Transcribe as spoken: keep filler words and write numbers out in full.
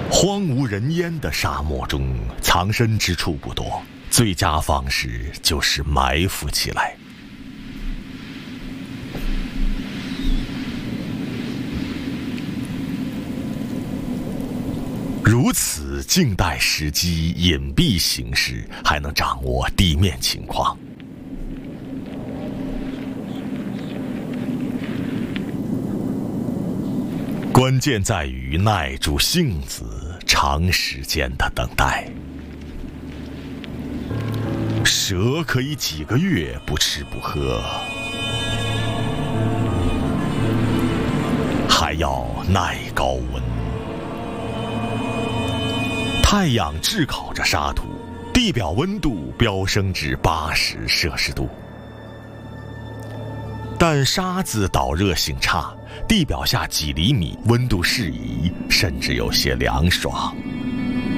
荒无人烟的沙漠中，藏身之处不多，最佳方式就是埋伏起来。如此静待时机，隐蔽行事，还能掌握地面情况。关键在于耐住性子，长时间的等待。蛇可以几个月不吃不喝，还要耐高温。太阳炙烤着沙土，地表温度飙升至八十摄氏度。但沙子导热性差，地表下几厘米温度适宜，甚至有些凉爽。